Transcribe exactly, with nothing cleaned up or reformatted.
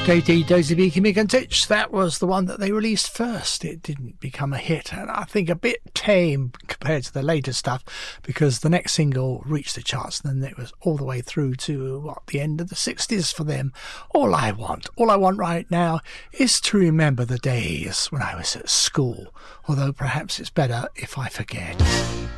J D, Daisy Beaky, Mick and Titch. That was the one that they released first. It didn't become a hit, and I think a bit tame compared to the later stuff, because the next single reached the charts and then it was all the way through to, what, the end of the sixties for them. All I want, all I want right now is to remember the days when I was at school, although perhaps it's better if I forget.